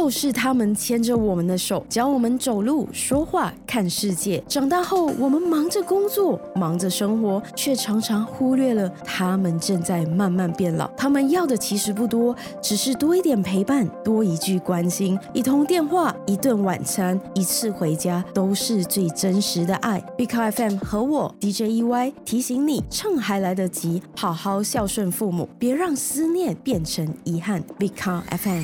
就是他们牵着我们的手，教我们走路、说话、看世界。长大后，我们忙着工作，忙着生活，却常常忽略了他们正在慢慢变老。他们要的其实不多，只是多一点陪伴，多一句关心，一通电话，一顿晚餐，一次回家，都是最真实的爱。Big Car FM 和我 DJ EY 提醒你，趁还来得及，好好孝顺父母，别让思念变成遗憾。Big Car FM。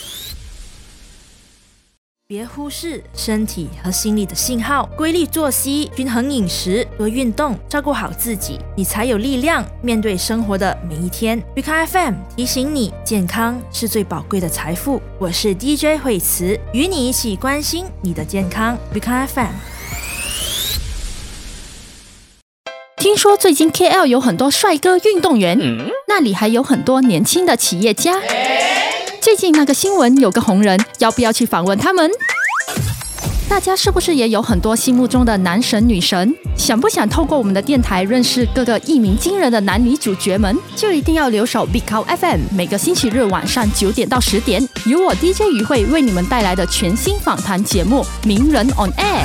别忽视身体和心理的信号，规律作息，均衡饮食，多运动，照顾好自己，你才有力量面对生活的每一天。Big Car FM 提醒你，健康是最宝贵的财富。我是 DJ 慧慈，与你一起关心你的健康。Big Car FM。 听说最近 KL 有很多帅哥运动员，那里还有很多年轻的企业家。最近那个新闻有个红人，要不要去访问他们？大家是不是也有很多心目中的男神女神？想不想透过我们的电台认识各个一鸣惊人的男女主角们？就一定要留守 Big Car FM， 每个星期日晚上9点到10点，由我 DJ 于慧为你们带来的全新访谈节目《名人 on Air》。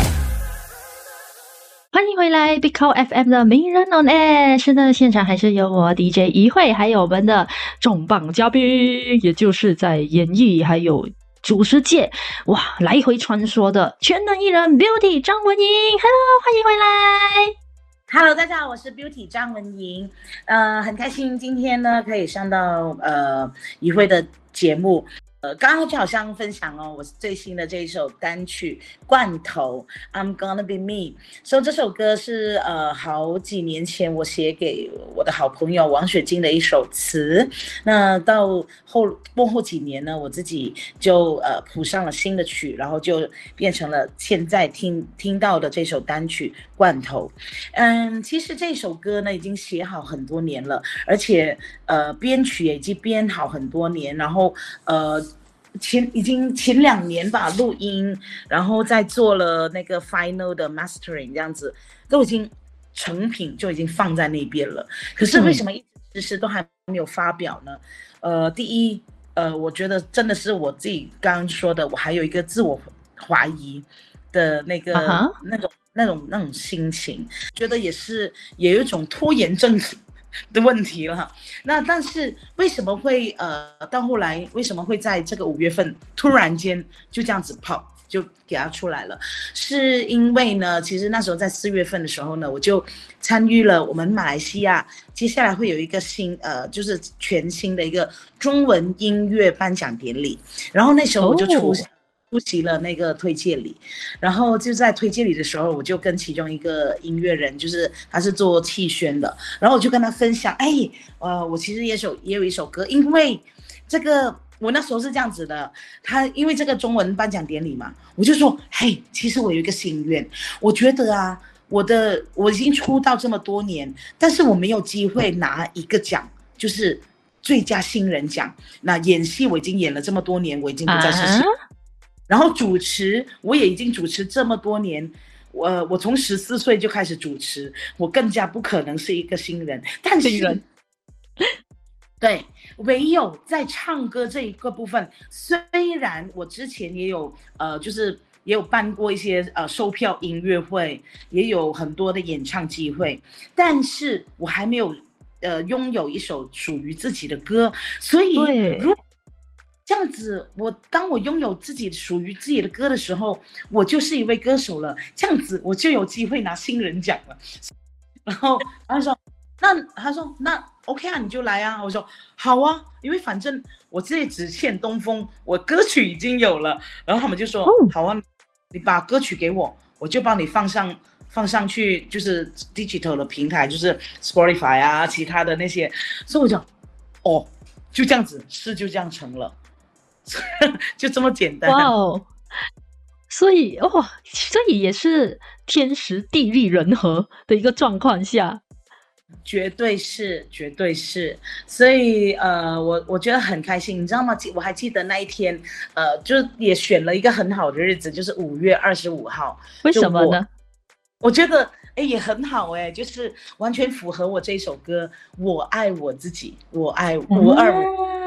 欢迎回来 Big Car FM 的名人 on air。 是的，现场还是有我 DJ 于慧，还有我们的重磅嘉宾，也就是在演艺还有主持界来回穿梭的全能艺人 Beauty 张文莹。 Hello， 欢迎回来。 Hello， 大家好，我是 Beauty 张文莹。很开心今天呢可以上到于慧的节目。刚刚就好像分享我最新的这一首单曲《罐头》I'm Gonna Be Me。这首歌是好几年前我写给我的好朋友王雪晶的一首词。那到过后几年呢，我自己就谱上了新的曲，然后就变成了现在听到的这首单曲《罐头》。其实这首歌呢已经写好很多年了，而且编曲也已经编好很多年，然后已经前2年吧录音，然后再做了那个 final 的 mastering， 这样子都已经成品就已经放在那边了。可是为什么一直迟迟都还没有发表呢？第一，我觉得真的是我自己刚刚说的，我还有一个自我怀疑的那个、那种心情，觉得也有一种拖延症的问题了。那但是为什么会到后来为什么会在这个5月份突然间就这样子就给它出来了？是因为呢，其实那时候在4月份的时候呢，我就参与了我们马来西亚接下来会有一个就是全新的一个中文音乐颁奖典礼，然后那时候我就出席了那个推介礼，然后就在推介礼的时候，我就跟其中一个音乐人，就是他是做气宣的，然后我就跟他分享，我其实也有一首歌，因为这个我那时候是这样子的，因为这个中文颁奖典礼嘛，我就说，其实我有一个心愿，我觉得啊，我已经出道这么多年，但是我没有机会拿一个奖，就是最佳新人奖。那演戏我已经演了这么多年，我已经不再是新人。然后主持我也已经主持这么多年，我从14岁就开始主持，我更加不可能是一个新人。但是对，唯有在唱歌这一个部分，虽然我之前也有就是也有办过一些售票音乐会，也有很多的演唱机会，但是我还没有拥有一首属于自己的歌。所以如果这样子，当我拥有属于自己的歌的时候，我就是一位歌手了，这样子我就有机会拿新人奖了。然后他说那 OK 啊，你就来啊。我说好啊，因为反正我这只欠东风，我歌曲已经有了。然后他们就说好啊，你把歌曲给我，我就帮你放上去，就是 digital 的平台，就是 Spotify 啊，其他的那些。所以我就就这样子，事就这样成了。就这么简单。 所以也是天时地利人和的一个状况下， 绝对是。所以我觉得很开心，你知道吗？我还记得那一天就也选了一个很好的日子，就是5月25号。 为什么呢？ 我觉得也很好就是完全符合我这首歌，我爱我自己，我爱525。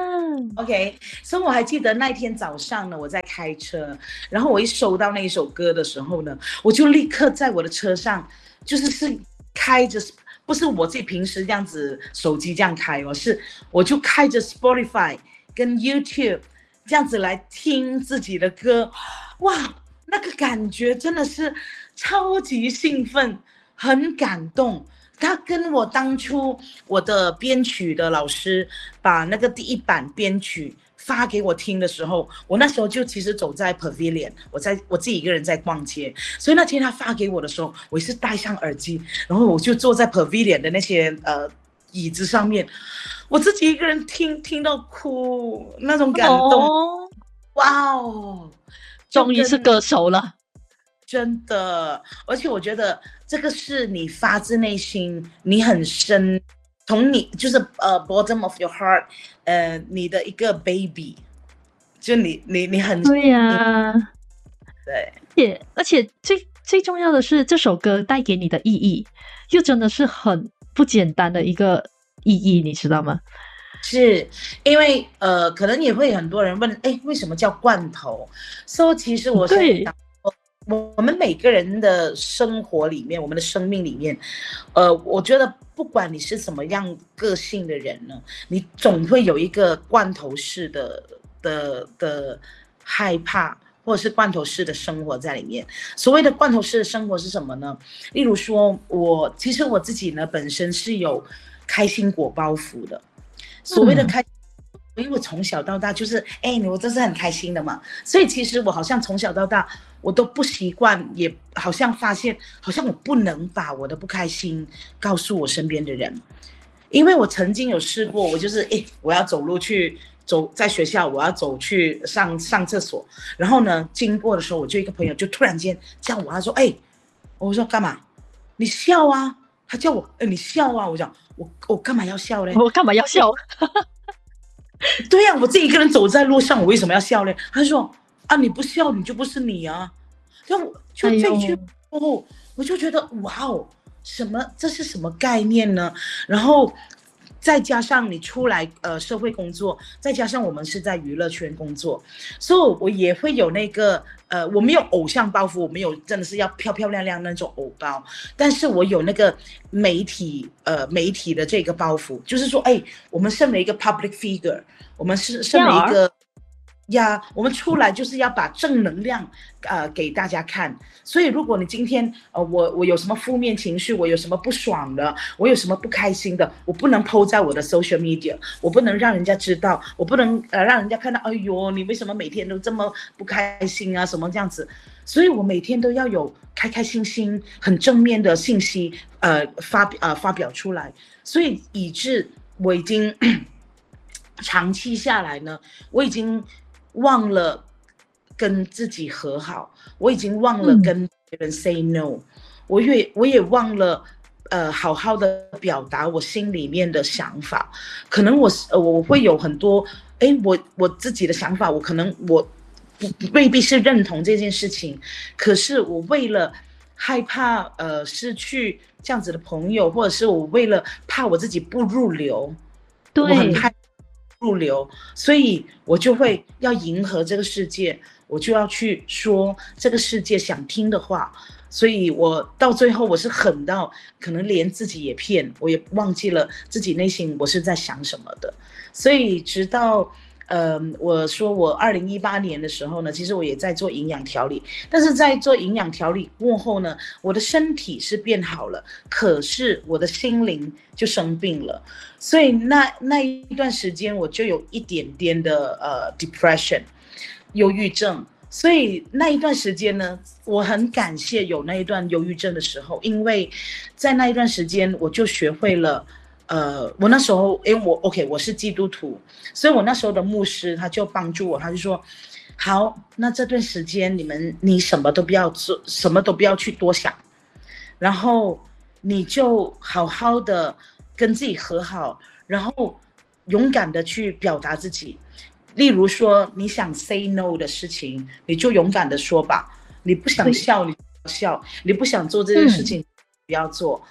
OK， 所以我还记得那天早上呢，我在开车，然后我一收到那一首歌的时候呢，我就立刻在我的车上，是开着，不是我自己平时这样子手机这样开哦，是我就开着 Spotify 跟 YouTube 这样子来听自己的歌，哇，那个感觉真的是超级兴奋，很感动。他跟我当初我的编曲的老师把那个第一版编曲发给我听的时候，我那时候就其实走在 Pavilion， 我自己一个人在逛街，所以那天他发给我的时候，我是戴上耳机，然后我就坐在 Pavilion 的那些椅子上面，我自己一个人听到哭，那种感动，哇哦， 终于是歌手了。 真的，而且我觉得这个是你发自内心，你很深，从你就是bottom of your heart， 你的一个 baby， 就你很对呀， 对， 而且最重要的是这首歌带给你的意义，又真的是很不简单的一个意义，你知道吗？ 是因为可能也会很多人问，为什么叫罐头？所以其实我是想。我们每个人的生活里面，我们的生命里面，我觉得不管你是什么样个性的人呢，你总会有一个罐头式的害怕，或者是罐头式的生活在里面。所谓的罐头式的生活是什么呢？例如说，其实我自己呢本身是有开心果包袱的。所谓的因为我从小到大就是我都是很开心的嘛，所以其实我好像从小到大我都不习惯，也好像发现好像我不能把我的不开心告诉我身边的人，因为我曾经有试过，我就是我要走在学校，我要走去上厕所，然后呢经过的时候，我就一个朋友就突然间叫我，他说我说干嘛？你笑啊？他叫我你笑啊？我讲我干嘛要笑嘞？ 我干嘛要笑？ 对呀，我自己一个人走在路上，我为什么要笑呢？他说你不笑你就不是你啊。就这句我就觉得哇哦，这是什么概念呢？然后再加上你出来社会工作，再加上我们是在娱乐圈工作，所以我也会有那个我没有偶像包袱，我没有真的是要漂漂亮亮那种偶包，但是我有那个媒体的这个包袱，就是说我们身为一个 public figure， 我们是身为一个我们出来就是要把正能量给大家看。所以如果你今天我有什么负面情绪，我有什么不爽的，我有什么不开心的，我不能 po 在我的 social media， 我不能让人家知道，我不能让人家看到哎呦你为什么每天都这么不开心啊什么这样子。所以我每天都要有开开心心很正面的信息发表出来，所以以致我已经长期下来呢，我已经忘了跟自己和好，我已经忘了跟别人 say no，我也忘了好好的表达我心里面的想法。可能我会有很多我自己的想法，我可能我未必是认同这件事情，可是我为了害怕失去这样子的朋友，或者是我为了怕我自己不入流， 对， 我很害怕入流，所以我就会要迎合这个世界，我就要去说这个世界想听的话。所以我到最后我是狠到可能连自己也骗，我也忘记了自己内心我是在想什么的。所以直到我说我2018年的时候呢，其实我也在做营养调理，但是在做营养调理过后呢，我的身体是变好了，可是我的心灵就生病了。所以那一段时间我就有一点点的depression， 忧郁症。所以那一段时间呢，我很感谢有那一段忧郁症的时候，因为在那一段时间我就学会了我那时候我是基督徒，所以我那时候的牧师他就帮助我，他就说好，那这段时间你什么都不要做，什么都不要去多想，然后你就好好的跟自己和好，然后勇敢的去表达自己。例如说你想 say no 的事情，你就勇敢的说吧，你不想笑你不要笑，你不想做这件事情不要做。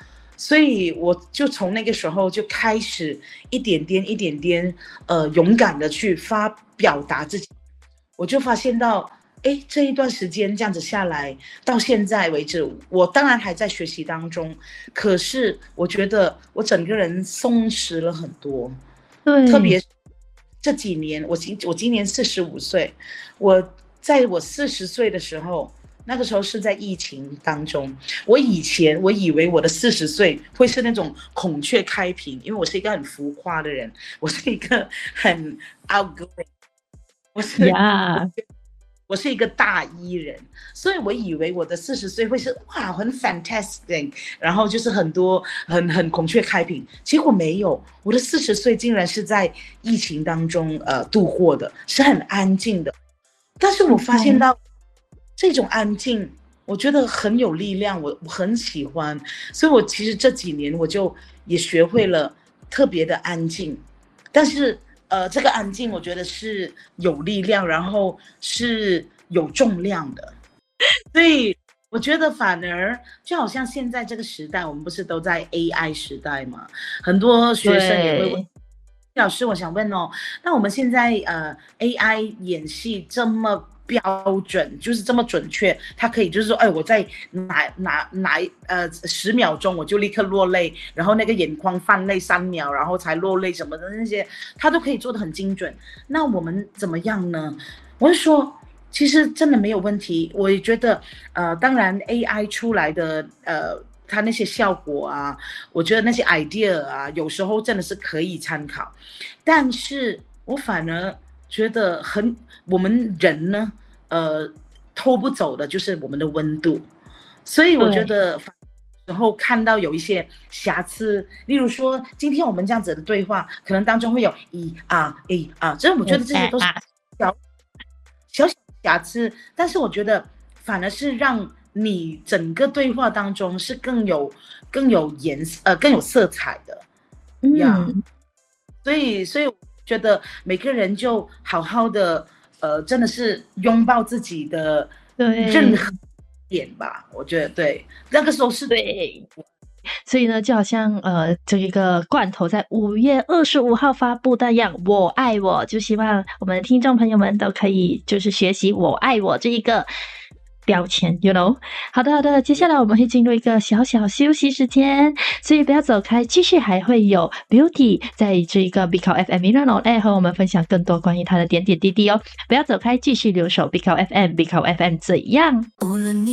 所以我就从那个时候就开始一点点勇敢的去表达自己。我就发现到这一段时间这样子下来，到现在为止，我当然还在学习当中，可是我觉得我整个人松弛了很多。 对， 特别这几年，我今年45岁，在我40岁的时候，那个时候是在疫情当中。我以为我的40岁会是那种孔雀开屏，因为我是一个很浮夸的人，我是一个很 outgoing， 我是一个大E人，所以我以为我的40岁会是很 fantastic， 然后就是很多很孔雀开屏，结果没有，我的40岁竟然是在疫情当中度过的，是很安静的。但是我发现到这种安静，我觉得很有力量，我很喜欢，所以我其实这几年我就也学会了特别的安静，但是这个安静我觉得是有力量，然后是有重量的。所以我觉得反而就好像现在这个时代，我们不是都在 AI 时代吗？很多学生也会问老师，我想问哦，那我们现在AI 演戏这么标准，就是这么准确，它可以就是说，我在哪10秒钟我就立刻落泪，然后那个眼眶泛泪3秒，然后才落泪什么的那些，它都可以做得很精准。那我们怎么样呢？我是说，其实真的没有问题。我也觉得，当然 AI 出来的它那些效果啊，我觉得那些 idea 啊，有时候真的是可以参考，但是我反而觉得我们人呢，偷不走的就是我们的温度，所以我觉得然后看到有一些瑕疵，例如说今天我们这样子的对话，可能当中会有这我觉得这些都是小瑕疵，但是我觉得反而是让你整个对话当中是更有颜色更有色彩的所以我觉得每个人就好好的真的是拥抱自己的任何点吧，我觉得对，那个时候是对。所以呢，就好像这一个罐头在5月25号发布的样，我爱我，就希望我们的听众朋友们都可以就是学习我爱我这一个标签 you know。 好的，接下来我们会进入一个小小休息时间，所以不要走开，继续还会有 Beauty 在这个 Bicao FM Miran On Air 和我们分享更多关于他的点点滴滴哦，不要走开，继续留守 Bicao FM 怎样。